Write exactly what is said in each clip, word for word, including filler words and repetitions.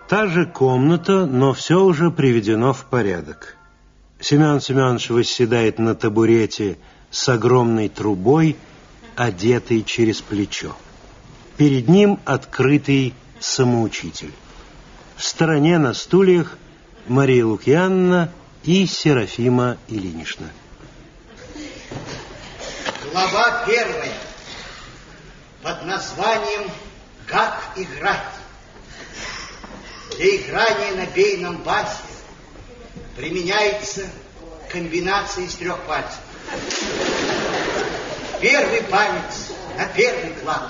Та же комната, но все уже приведено в порядок. Семен Семенович восседает на табурете с огромной трубой, одетый через плечо. Перед ним открытый самоучитель. В стороне на стульях Мария Лукьяновна и Серафима Ильинична. Глава первая под названием «Как играть». Для играния на бейном басе применяется комбинация из трех пальцев. Первый палец на первый клад.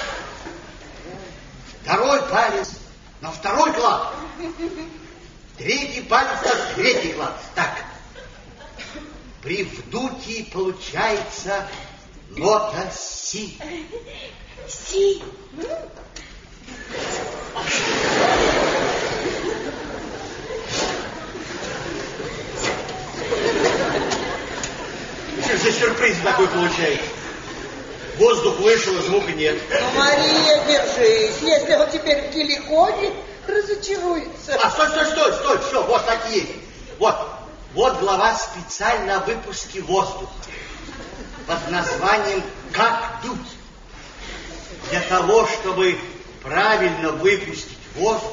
Второй палец на второй клад. Третий палец на третий клад. Так. При вдутии получается нота си. Си. Что за сюрприз такой получается? Воздух вышел, а звука нет. Ну, Мария, держись. Если он теперь в телефоне, разочаруется. А, стой, стой, стой, стой, все, вот так и есть. Вот, вот глава специально о выпуске воздуха под названием «Как дуть». Для того, чтобы правильно выпустить воздух,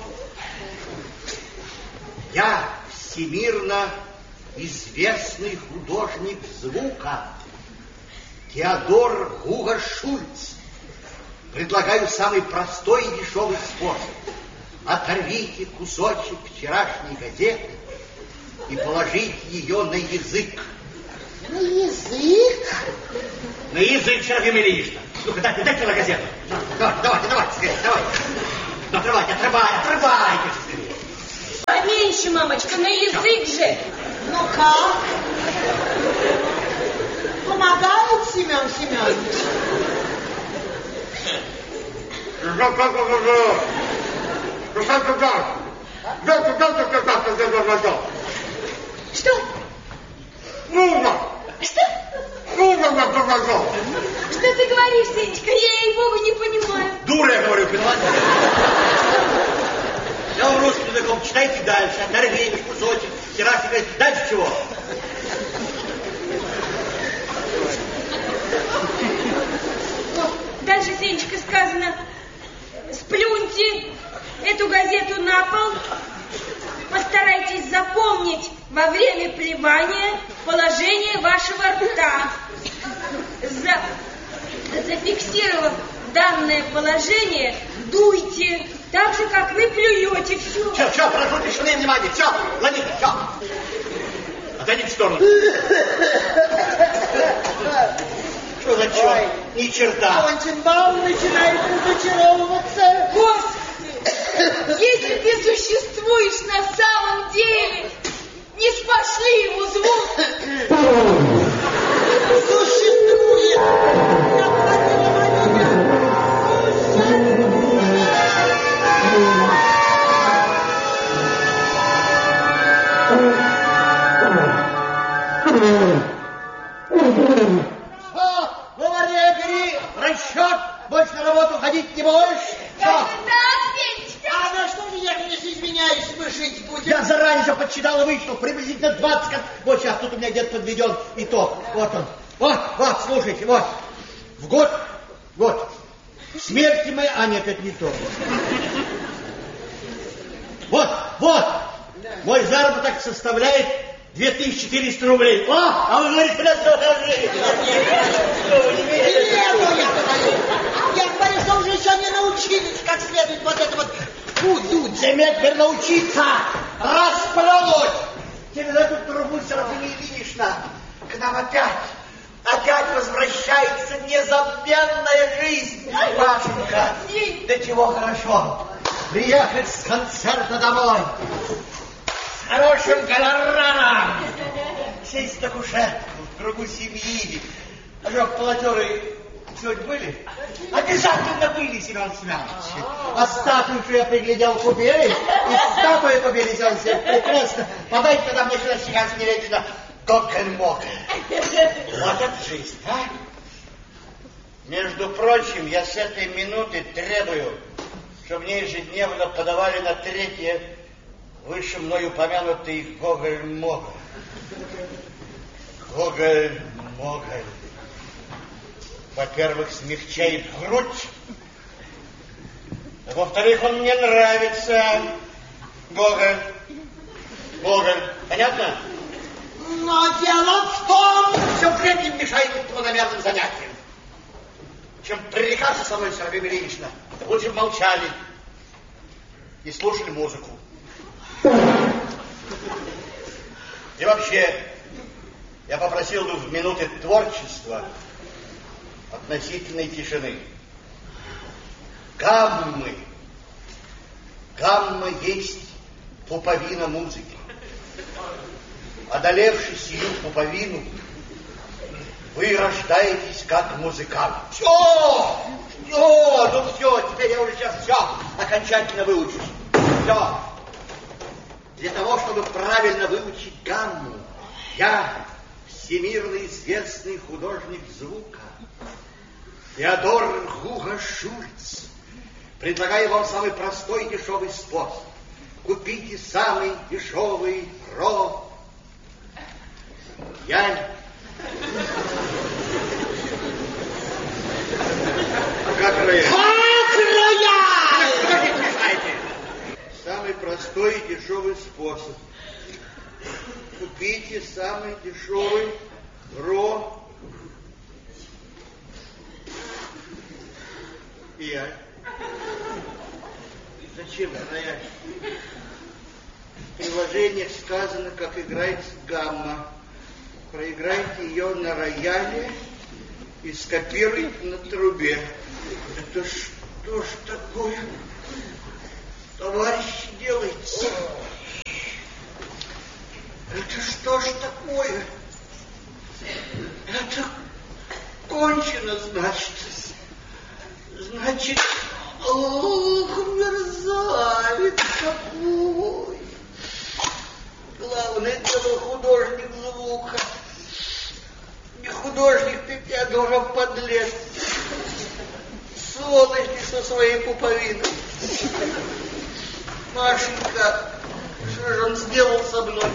я всемирно известный художник звука Теодор Гуго Шульц. Предлагаю самый простой и дешевый способ. Оторвите кусочек вчерашней газеты и положите ее на язык. На язык? На язык, Серафима Ильинична. Ну-ка, дайте, дайте на газету. Давайте, давайте, давайте, скорее, давайте. Ну, отрывайте, отрывайте, отрывайте скорее. Поменьше, мамочка, на язык же. Ну-ка. Помогает Семен Семенович? Что? Нужно. Что? Нужно на показал. Что ты говоришь, Сенечка? Я, ей-богу, не понимаю. Дура, я говорю, понимаете? Я вам русским языком, читайте дальше. Оторвите кусочек, вчерашний, дальше чего? Дальше, Сенечка, сказано: сплюньте эту газету на пол, постарайтесь запомнить во время плевания положение вашего рта. За... Зафиксировав данное положение, дуйте, так же, как вы плюете. Все. Все, все, прошу тишины и внимания. Все, Ланита, все. Отойдите в сторону. Что за черт? Ни черта. Леонтин-бал начинает разочаровываться. Господи, если ты существуешь на самом деле, не спошли ему звук. Существует. Расчет, больше на работу ходить не будешь. Так, Сенечка. А на что же я, если извиняюсь, мы жить будем? Я заранее все подсчитал и вычитал, приблизительно двадцать. Вот сейчас тут у меня где-то подведен итог. Вот он. Вот, вот, слушайте, вот. В год, вот. Смерти мы, а нет, это не то. Вот, вот. Мой заработок составляет две тысячи четыреста рублей. О, а вы говорите, бля, что же? Что вы не видите? Я говорю, что уже еще не научились как следует вот это вот удуть. Тебе теперь научиться расплюнуть. Через эту трубу, Серафима Ильинична, к нам опять, опять возвращается незабвенная жизнь. Машенька, до чего хорошо приехать с концерта домой. С хорошим гонораром. Сесть на кушетку в кругу семьи. Ожог полотеры сегодня были? Обязательно были, Семен Семенович. А статую, что я приглядел, купили. И статую купили, Семен Семенович. Прекрасно. Подайте тогда мне сюда сейчас немедленно Гокельмока. Вот это жизнь, а? Между прочим, я с этой минуты требую, что мне ежедневно подавали на третье выше мной упомянутый Гоголь-Моголь. Гоголь-Моголь. Во-первых, смягчает грудь. А во-вторых, он мне нравится. Гоголь. Гоголь. Понятно? Но дело в том... Все время мешает планомерным занятиям. Чем пререкаться со мной, Серафима Ильинична, лучше молчали и слушали музыку. И вообще, я попросил бы в минуты творчества относительной тишины. Гаммы. Гамма есть пуповина музыки. Одолевши сию пуповину, вы рождаетесь как музыкант. Все! Все! Ну все, теперь я уже сейчас все окончательно выучусь. Все. Для того, чтобы правильно выучить гамму, я, всемирно известный художник звука, Теодор Гуго Шульц, предлагаю вам самый простой и дешевый способ. Купите самый дешевый ро... Янь. Как рояль? Как рояль! Что не мешаете? Самый простой и дешевый способ. Купите самый дешевый ро... Янь. Зачем рояль? В приложениях сказано, как играется гамма. Проиграйте ее на рояле и скопируйте на трубе. Это что ж такое, товарищи, делается? Это что ж такое? Это кончено, значит. Значит, ох, мерзавец какой. Главное дело художник звука. Не художник ты, Теодоров, подлец. Сволочь ты со своей пуповиной. Машенька, что же он сделал со мной?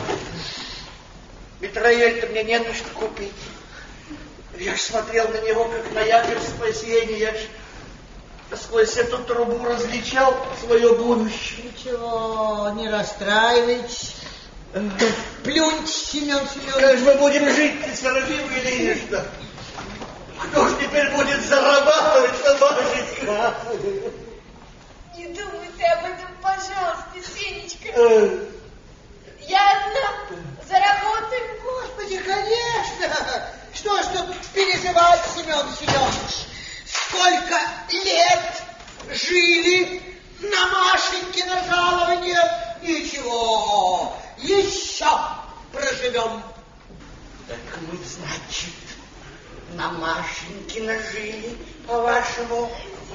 Ведь рояль-то мне не на что купить. Я ж смотрел на него, как на якорь спасения. Я ж сквозь эту трубу различал свое будущее. Ничего, не расстраивайтесь. Плюньте, Семен Семенович. Как же мы будем жить, Серафима Ильинична? Кто ж теперь будет зарабатывать на Машенька? Не думайте об этом, пожалуйста, Сенечка. Я одна заработаю. Господи, конечно. Что ж тут переживать, Семен Семенович? Сколько лет жили на Машенькино жалование? Ничего, еще проживем. Так мы, значит, на Машенькино жили, по-вашему?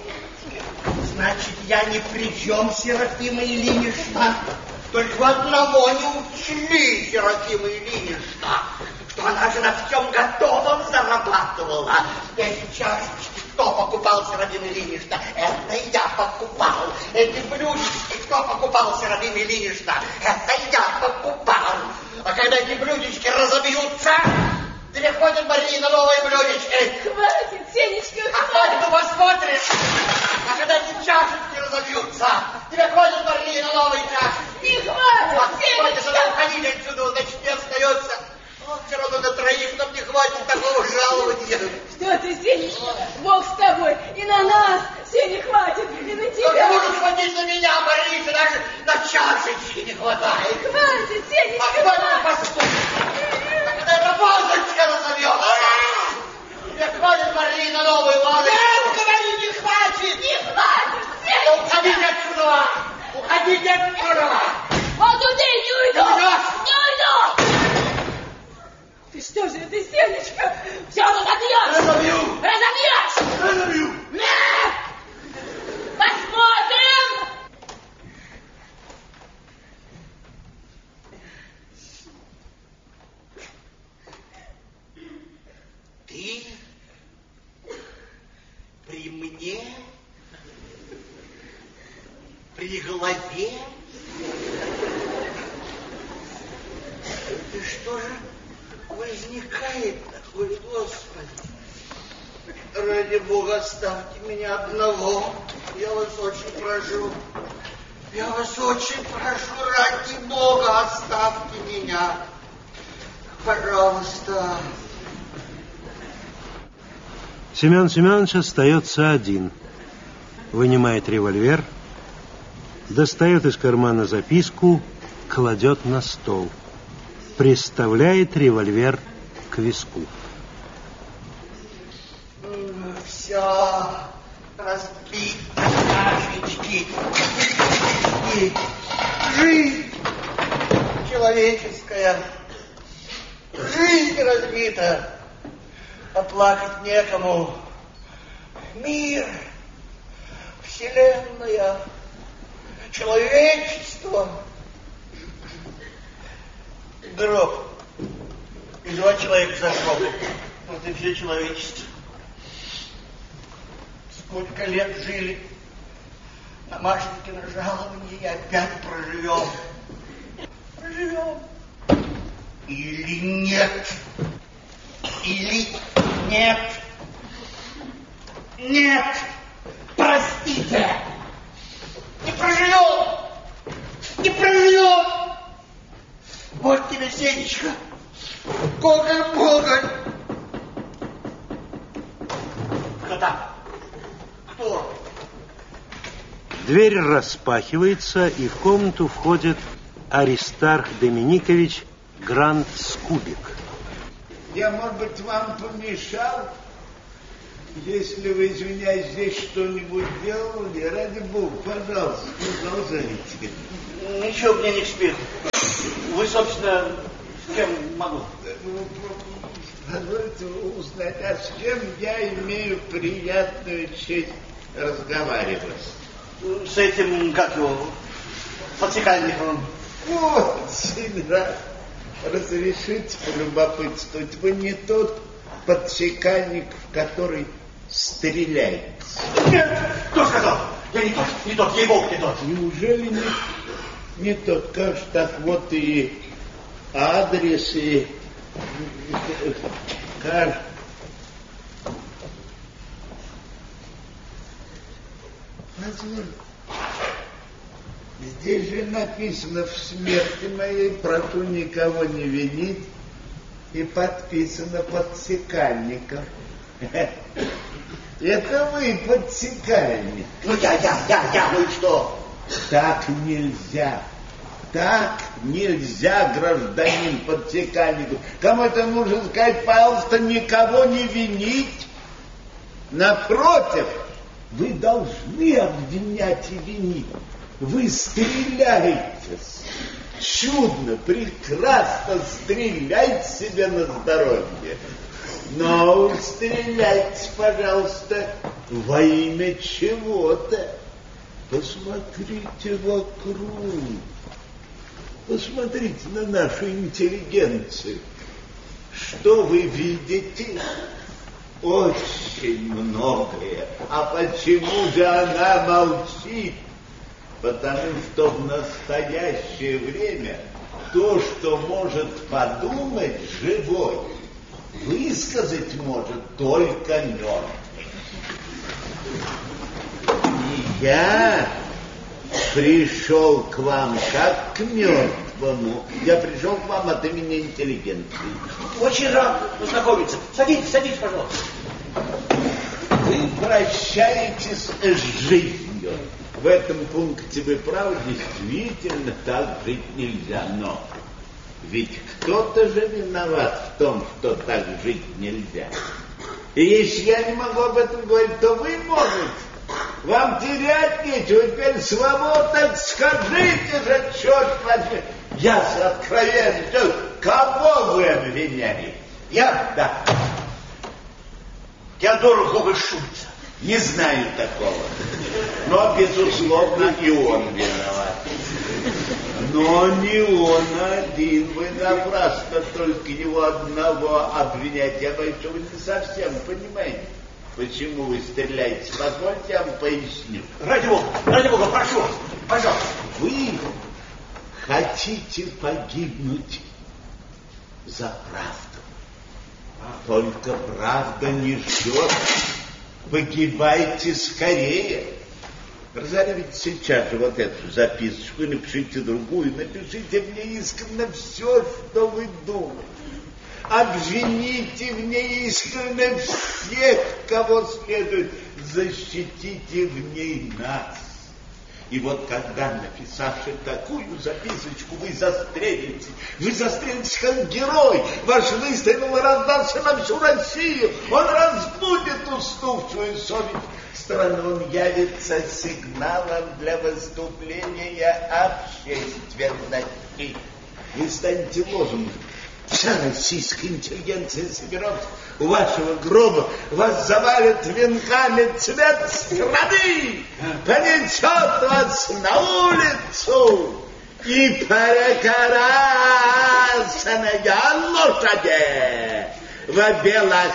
Значит, я ни при чем, Серафима Ильинична. Только в одного не учли, Серафима Ильинична, что она же на всем готовом зарабатывала. Эти чашечки кто покупал, Серафима Ильинична? Это я покупал. Эти блюдечки кто покупал, Серафима Ильинична? Это я покупал. А когда эти блюдечки разобьются, приходит Марина новые блюдечки. Хватит, Сенечка, А хоть бы посмотришь, а когда эти чашечки разобьются, тебе хватит, Марина, новые чашечки. Не хватит, Хватит, Сенечка. уходить отсюда, значит, не остается. Вот все равно на троих нам не хватит такого жалования. Что ты, Сенечка, Бог с тобой, и на нас все не хватит, и на Как тебя. может хватить на меня, Мариса, даже на чашечки не хватает. Хватит, Сенечка, А хватит хватит. послушать. А когда эта вазочка разобьет, тебе хватит, Марина, новую вазочку. Нет, говорю, не хватит. Не хватит, Да Сенечка. уходите отсюда! Уходите отсюда! Вот туда и не уйду. Не уйдешь? Не уйду. Ты что же, ты, Сенечка, все разобьешь. Разобью! Разобьешь. Разобью! Нет. Посмотрим. Ты при мне при голове? Это что же возникает такое, Господи? Ради Бога, оставьте меня одного. Я вас очень прошу. Я вас очень прошу, ради Бога, оставьте меня. Пожалуйста. Семен Семенович остается один. Вынимает револьвер, достает из кармана записку, кладет на стол. Приставляет револьвер к виску. Все разбито, кашечки. И жизнь человеческая, жизнь разбита, оплакать некому. Мир, вселенная, человечество. Гроб. И два человека за гробом. Вот и все человечество. Сколько лет жили на Машенькино жалование и опять проживем. Проживем. Или нет? Или нет? Нет! Простите! Не проживем! Не проживем! Вот тебе, Сенечка, Гоголь, Гоголь! Кто там? Кто? Дверь распахивается, и в комнату входит Аристарх Доминикович Грант Скубик. Я, может быть, вам помешал? Если вы, извиняюсь, здесь что-нибудь делали, ради бога, пожалуйста, продолжайте. Ничего мне не к спеху. Вы, собственно, с кем могу? Позвольте узнать, а с кем я имею приятную честь разговаривать? С этим, как его, подсекальником. Очень рад. Разрешите полюбопытствовать. Вы не тот подсекальник, в который стреляете? Нет, кто сказал? Я не тот, не тот, ей-богу, не тот. Неужели не, не тот? Как же так, вот и адрес, и... Как... Позвольте. Здесь же написано: в смерти моей прошу никого не винить, и подписано подсекальником. Это вы подсекальник. Ну я, я, я, я, ну и что? Так нельзя. Так нельзя, гражданин подсекальник. Кому это нужно сказать? Пожалуйста, никого не винить. Напротив, вы должны обвинять и винить. Вы стреляетесь. Чудно, прекрасно, стреляйте себе на здоровье. Но уж стреляйте, пожалуйста, во имя чего-то. Посмотрите вокруг. Посмотрите на нашу интеллигенцию. Что вы видите? Очень многое. А почему же она молчит? Потому что в настоящее время то, что может подумать живой, высказать может только мертвый. И я пришел к вам как к мертвому. Я пришел к вам от имени интеллигенции. Очень рад познакомиться. Садитесь, садитесь, пожалуйста. Вы прощаетесь с жизнью. В этом пункте вы правы, действительно так жить нельзя. Но ведь кто-то же виноват в том, что так жить нельзя. И если я не могу об этом говорить, то вы можете. Вам терять нечего, теперь свободно, скажите же, черт возьми. Я откровенно, кого вы обвиняете? Я? Да. Теодора Гоголь Шульца. Не знаю такого. Но, безусловно, и он виноват. Но не он один. Вы напрасно только его одного обвиняете. Я боюсь, что вы не совсем понимаете, почему вы стреляете. Позвольте, я вам поясню. Ради Бога, ради Бога, прошу вас. хотите погибнуть за правду. Только правда не ждет. Погибайте скорее. Разорвите сейчас же вот эту записочку, напишите другую, напишите мне искренне все, что вы думаете. Обвините в ней искренне всех, кого следует, защитите в ней нас. И вот когда, написавши такую записочку, вы застрелите, вы застрелитесь как герой, ваш выстрел раздался на всю Россию, он разбудит уснувшую совесть. Странно, он явится сигналом для выступления общественности. Вы станете лозунгом. Вся российская интеллигенция соберется у вашего гроба, вас завалят венками, цвет страны понесет вас на улицу, и перекарасанные лошади в белых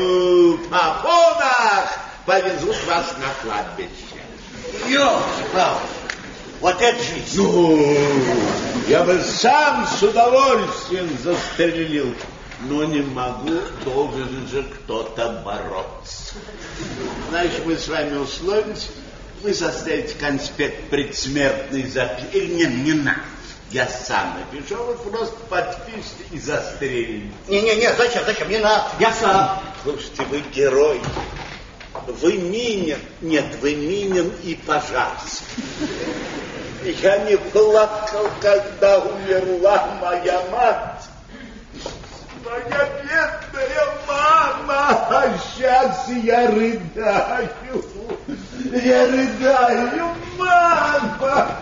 попонах повезут вас на кладбище. Ёлки-палки, вот это жизнь. Ну, я бы сам с удовольствием застрелил, но не могу, должен же кто-то бороться. Значит, мы с вами условимся, вы составите конспект предсмертной записи. Или нет, не надо. Я сам напишу, вы просто подпишите и застрелите. Не-не-не, зачем, зачем, не надо, я сам. Слушайте, вы герой. Вы Минин. Нет, вы Минин и пожарский. Я не плакал, когда умерла моя мать. Моя бедная мама. А сейчас я рыдаю. Я рыдаю, мама.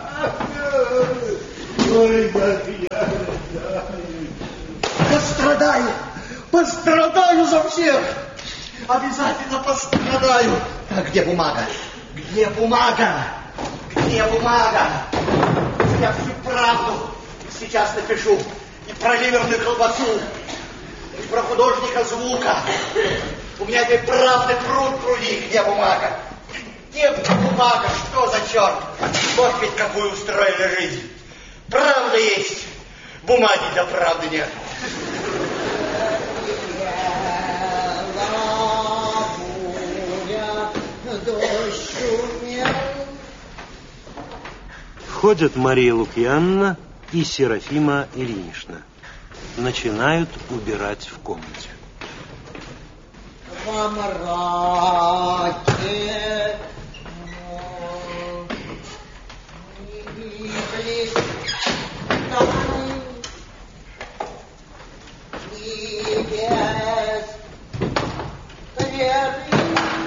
Ой, как я рыдаю. Пострадаю, пострадаю за всех. Обязательно пострадаю. А где бумага? Где бумага? Где бумага? Я всю правду сейчас напишу. И про ливерную колбасу, и про художника звука. У меня этой правды пруд пруди. Где бумага? Где бумага? Что за черт? Вот ведь какую устроили жизнь. Правда есть. Бумаги для правды нет. Входят Мария Лукьяновна и Серафима Ильинична. Начинают убирать в комнате. Во мраке видели тайны небес крепина.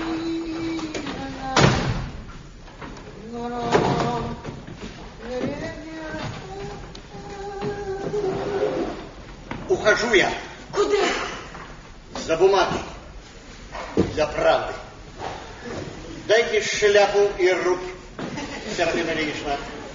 Ухожу я. Куда? За бумагой. Для правды. Дайте шляпу и руки, Серафима Ильинична.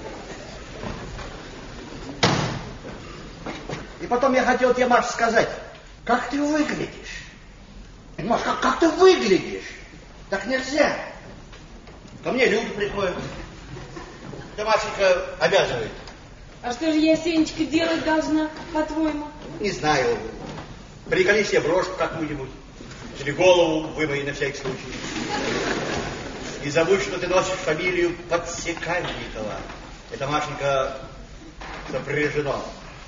И потом я хотел тебе, Маш, сказать, как ты выглядишь. Маш, как, как ты выглядишь? Так нельзя. Ко мне люди приходят. Да Машенька обязывает. А что же я, Сенечка, делать должна, по-твоему? Не знаю. Приколи себе брошку какую-нибудь. Или голову вымой на всякий случай. Не забудь, что ты носишь фамилию Подсекальникова. Это, Машенька, сопряжено.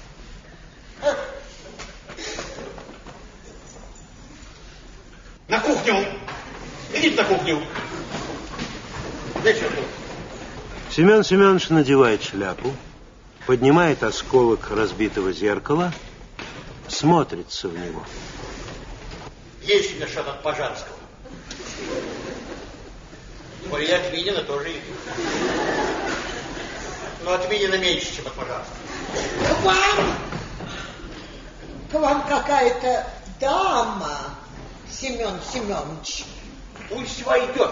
На кухню! Идите на кухню! Зачем тут? Семен Семенович надевает шляпу, поднимает осколок разбитого зеркала, смотрится в него. Есть у меня что-то от Пожарского. Более от Минина тоже есть. Но от Минина меньше, чем от Пожарского. К вам, к вам какая-то дама, Семен Семенович. Пусть войдет.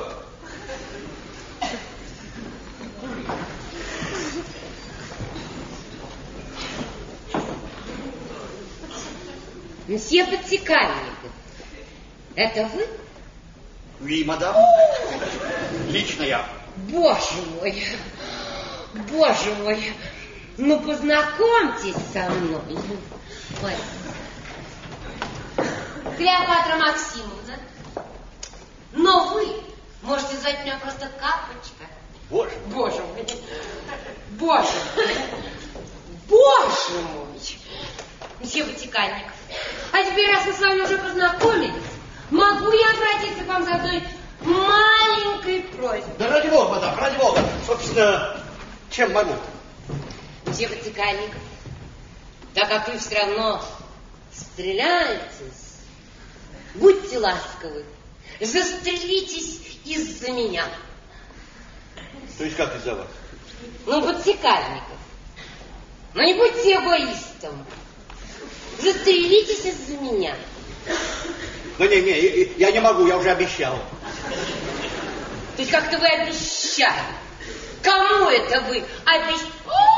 Мсье Подсекальников, это вы? Oui, мадам. Лично я. Боже мой, боже мой, Ну, познакомьтесь со мной. Ой. Клеопатра Максимовна. Но вы можете звать меня просто Капочка. Боже мой. Боже мой. Боже мой. Боже мой. Месье Ватикальников. А теперь, раз мы с вами уже познакомились, могу я обратиться к вам за одной маленькой просьбой? Да ради бога, мадам, ради бога. Собственно, чем могу? Месье Ватикальников, так как вы все равно стреляетесь, будьте ласковы, застрелитесь из-за меня. То есть как из-за вас? Ну, Ватикальников, ну не будьте эгоистом. Застрелитесь из-за меня. Да не, не, я не могу, я уже обещал. То есть как-то вы обещали. Кому это вы обещали?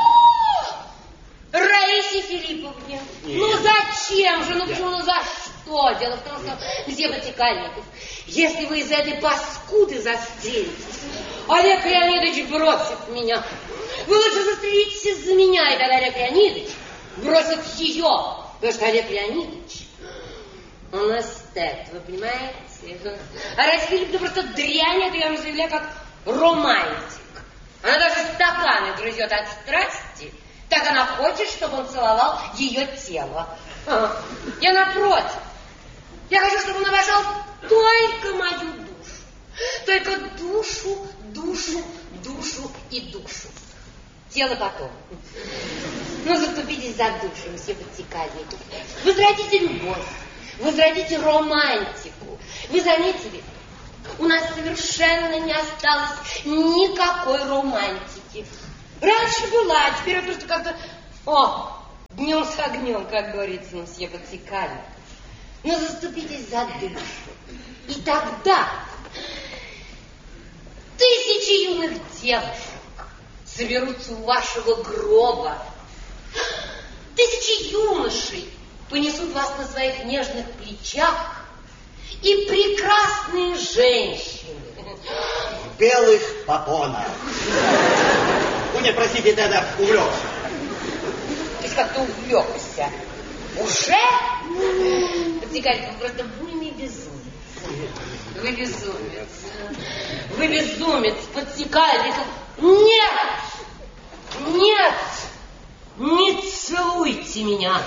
Раисе Филипповне. Нет. Ну зачем же? Ну почему? Ну за что? Дело в том, что, месье Ватикальников, если вы из этой паскуды застрелитесь, Олег Леонидович бросит меня. Вы лучше застрелитесь из-за меня, и тогда Олег Леонидович бросит ее. Потому что Олег Леонидович, он эстет, вы понимаете? А Раиса Филипповна просто дрянь, это я вам заявляю, как романтик. Она даже стаканы грызет от страсти. Так она хочет, чтобы он целовал ее тело. А, я напротив. Я хочу, чтобы он обожал только мою душу. Только душу, душу, душу и душу. Тело потом. Ну, заступитесь за душу, месье Ватикальников. Возродите любовь. Возродите романтику. Вы заметили, у нас совершенно не осталось никакой романтики. Раньше была, а теперь просто как-то... О, днем с огнем, как говорится, месье Ватикальников. Но заступитесь за душу. И тогда тысячи юных девушек соберутся у вашего гроба. Тысячи юношей понесут вас на своих нежных плечах. И прекрасные женщины. В белых попонах. Ну, нет, простите, это увлекся. То есть как-то увлекся. Уже? Ватикальников, просто буйный безумец. Вы безумец. Вы безумец, Ватикальников. Нет! Нет! Не целуйте меня.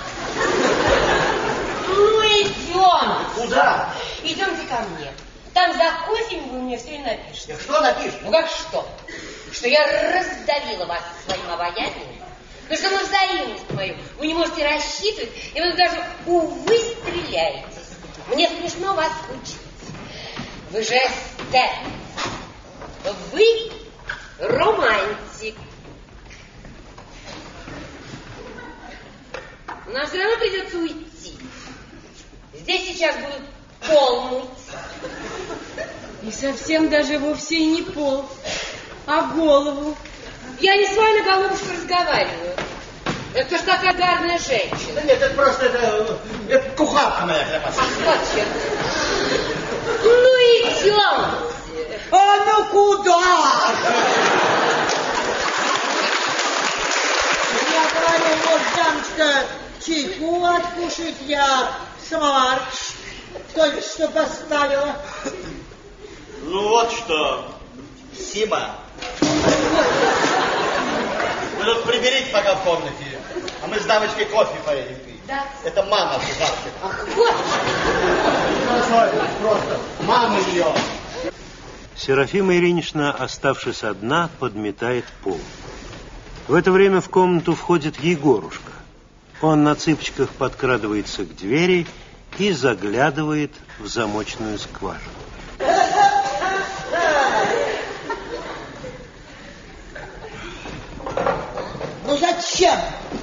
Ну, идем. Куда? Идемте ко мне. Там за кофе вы мне все и напишете. Да что напишешь? Ну как что? Что я раздавила вас своим обаянием. Ну что на взаимность мою вы не можете рассчитывать, и вы даже, увы, стреляетесь. Мне смешно вас учить. Вы же эстет. Вы романтик. Нам все равно придется уйти. Здесь сейчас будут пол мыть. И совсем даже вовсе и не пол, а голову. Я не с вами, голубушка, разговариваю. Это что такая гарная женщина. Да нет, это просто, это, это кухарка моя хлебосольная. Ах, вот черт. Ну, идемте. А ну куда? Я говорю, вот, дамочка, чайку откушать, я самовар только что поставила. Ну вот что, Сима. Вы тут приберите пока в комнате, а мы с дамочкой кофе поедем пить. Да. Это мама кухарки. Ах, вот. Просто мама ее. Серафима Ильинична, оставшись одна, подметает пол. В это время в комнату входит Егорушка. Он на цыпочках подкрадывается к двери и заглядывает в замочную скважину. Ну зачем?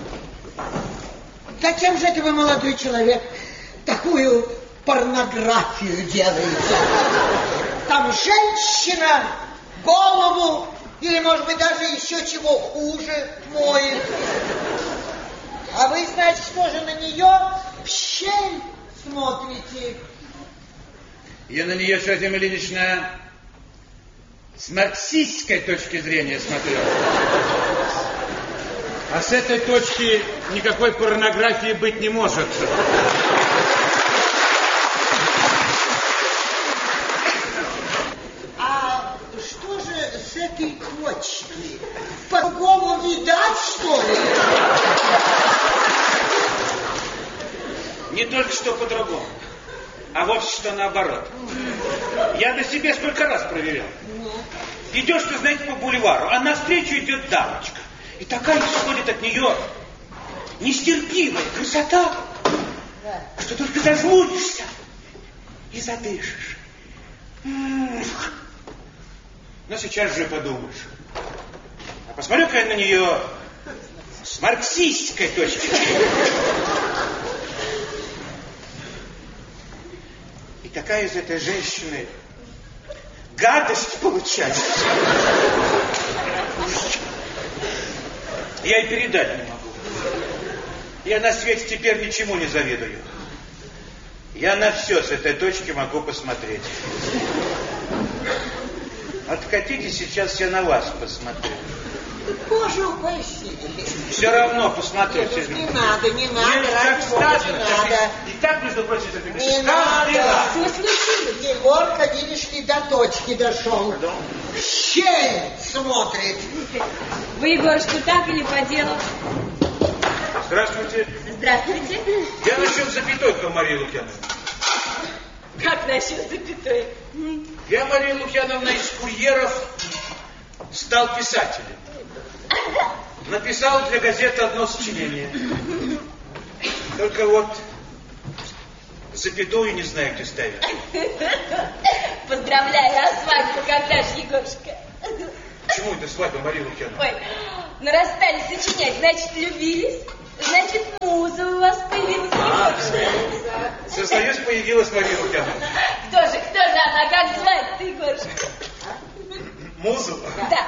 Зачем же это вы, молодой человек, такую порнографию делаете? Там женщина голову или, может быть, даже еще чего хуже моет. А вы, значит, тоже на нее в щель смотрите? Я на нее, Серафима Ильинична, с марксистской точки зрения смотрел. А с этой точки никакой порнографии быть не может. А что же с этой точки? По-другому видать, что ли? Не только что по-другому, а вовсе что наоборот. Я на себе сколько раз проверял. Идешь, ты знаете, по бульвару, а навстречу идет дамочка. И такая исходит от нее нестерпимая красота, что только зажмуришься и задышишь. Но сейчас же подумаешь. А посмотрю-ка я на нее с марксистской точки зрения. И такая из этой женщины гадость получается. Я и передать не могу. Я на свете теперь ничему не завидую. Я на все с этой точки могу посмотреть. Откатите, сейчас я на вас посмотрю. Боже упаси. Все равно посмотрите. Не надо, не надо. Нет, как сказано, не надо. И так, между прочим, это Не надо. Что случилось? Егорка, видишь ли, до точки дошел. В щель смотрит. Вы, Егорушка, так или по делу? Здравствуйте. Здравствуйте. Я насчет запятой к Марии Лукьяновне. Как насчет запятой? Я, Мария Лукьяновна, из курьеров стал писателем. Написал для газеты одно сочинение. Только вот запятую не знаю, где ставить. Поздравляю, а свадьба когда ж, Егорушка? Почему это свадьба, Мария Лукьяновна? Ой, ну расстались сочинять, значит, любились. Значит, муза у вас появилась, Егорушка. Сознаюсь, появилась Мария Лукьяновна. Кто же, кто же она? Как звать-то, Егорушка? Музу? Да.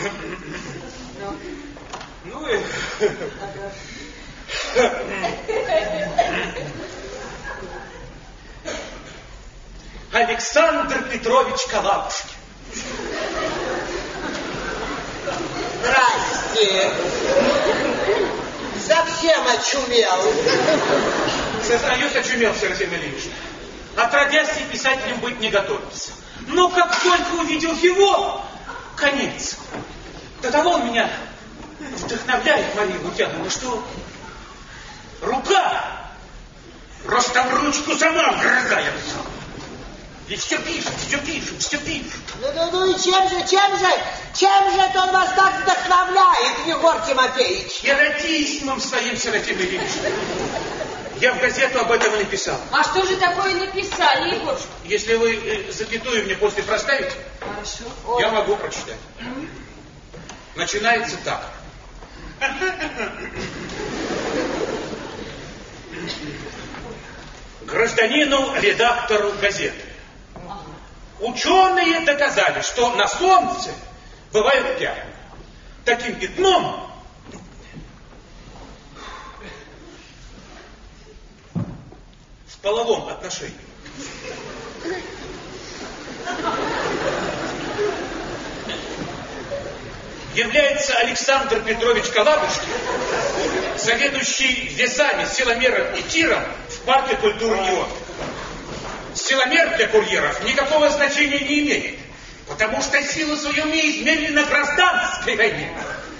Ну и... Александр Петрович Калабушкин. Здрасте. Совсем очумел. Сознаюсь, очумел, Серафим Ильич. Отродясь и писателем быть не готовился. Но как только увидел его, конец. До того он меня вдохновляет, Мария Лукьяновна, что рука просто в ручку сама вгрызается. И все пишет, все пишет, все пишет. Ну, ну, ну и чем же, чем же, чем же это он вас так вдохновляет, Егор Тимофеевич? Эротизмом своим, Серафим Ильич. Я в газету об этом и написал. А что же такое написали, Егорушка? Если вы э, запятую мне после проставите, Хорошо. я могу прочитать. Начинается так. Гражданину редактору газеты. Ученые доказали, что на солнце бывают пятна. Таким пятном в половом отношении является Александр Петрович Калабушкин, заведующий весами, силомером и тиром в парке культуры «Неон». Силомер для курьеров никакого значения не имеет, потому что силу свою мы измерили на гражданской войне.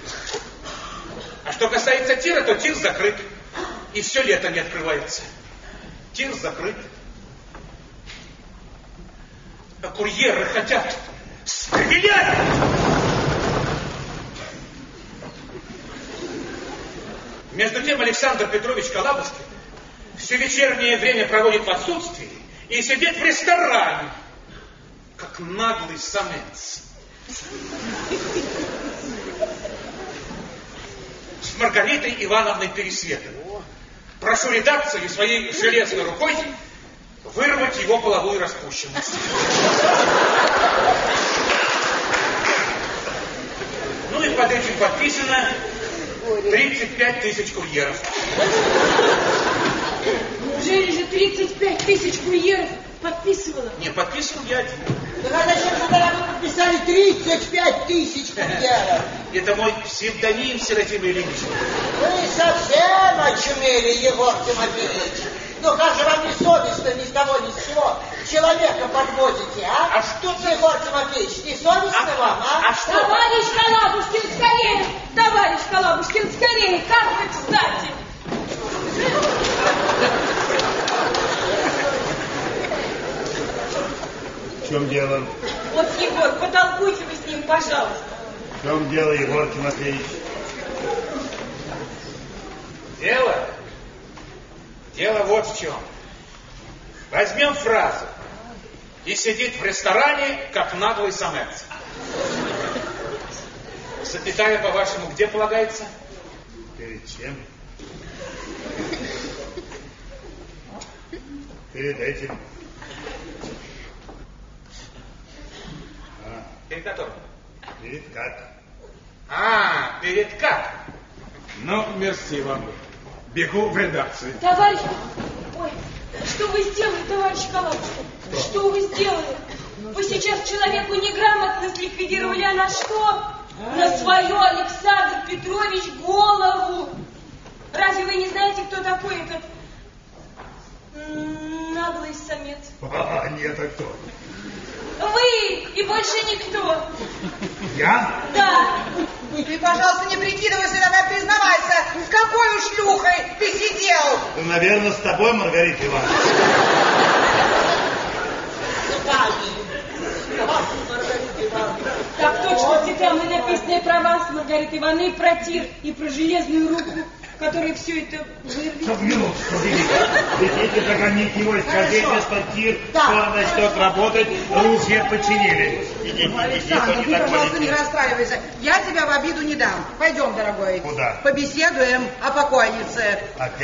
А что касается тира, то тир закрыт, и все лето не открывается. Тир закрыт. А курьеры хотят стрелять! Между тем Александр Петрович Калабушкин все вечернее время проводит в отсутствии и сидит в ресторане, как наглый самец. С Маргаритой Ивановной Пересветовой. Прошу редакцию своей железной рукой вырвать его половую распущенность. Ну и под этим подписано тридцать пять тысяч курьеров. Неужели же тридцать пять тысяч курьеров подписывала? Не, подписывал я один. Да зачем же тогда вы подписали тридцать пять тысяч курьеров? Это мой псевдоним, Серафим Ильич. Вы совсем очумели, Егор Тимофеевич. Ну как же вам не совестно ни с того ни с сего человека подводите, а? А что ты... Егор Тимофеевич, не совестно а, вам, а? А что? Товарищ Калабушкин, скорее! Товарищ Калабушкин, скорее! Как вы, кстати! В чем дело? Вот, Егор, потолкуйте вы с ним, пожалуйста. В чем дело, Егор Тимофеевич? Дело? Дело вот в чем. Возьмем фразу. И сидит в ресторане, как наглый самец. Запятая, по-вашему, где полагается? Перед чем? Перед этим. А, Перед которым? перед как? А, перед как? Ну, мерси вам. Бегу в редакцию. Товарищ... Ой, что вы сделали, товарищ Калабушкин? Что? Что вы сделали? Вы сейчас человеку неграмотность ликвидировали, а на что? На свою, Александр Петрович, голову. Разве вы не знаете, кто такой этот наглый самец? А, нет, а кто? Вы и больше никто. Я? Да. Ты, пожалуйста, не прикидывайся, давай признавайся, с какой шлюхой ты сидел? Ну, наверное, с тобой, Маргарита Ивановна. Так точно, цитамы написанные про вас, Маргарита Ивановна, и про тир, и про железную руку, которая все это вырвет. Чтоб минуточку, идите догонить его и скажите, что тир, Да. что он начнет работать, ружье починили. Идите, идите, Александр, не ты, пожалуйста, подходите. не расстраивайся. Я тебя в обиду не дам. Пойдем, дорогой. Куда? Побеседуем о покойнице. Опять?